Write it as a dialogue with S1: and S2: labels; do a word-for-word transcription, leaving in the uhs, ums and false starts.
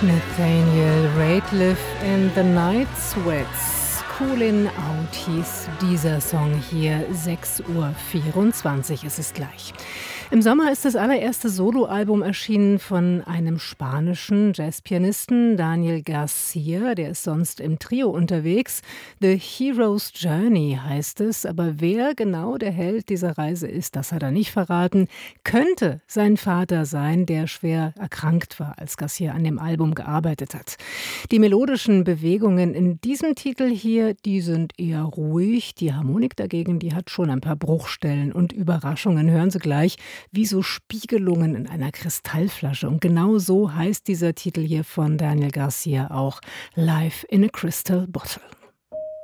S1: Nathaniel Rateliff and the Night Sweats. Coolin' Out hieß dieser Song hier. sechs Uhr vierundzwanzig ist es gleich. Im Sommer ist das allererste Soloalbum erschienen von einem spanischen Jazzpianisten, Daniel Garcia. Der ist sonst im Trio unterwegs. The Hero's Journey heißt es. Aber wer genau der Held dieser Reise ist, das hat er nicht verraten. Könnte sein Vater sein, der schwer erkrankt war, als Garcia an dem Album gearbeitet hat. Die melodischen Bewegungen in diesem Titel hier, die sind eher ruhig. Die Harmonik dagegen, die hat schon ein paar Bruchstellen und Überraschungen. Hören Sie gleich, wie so Spiegelungen in einer Kristallflasche. Und genau so heißt dieser Titel hier von Daniel Garcia auch, Life in a Crystal Bottle.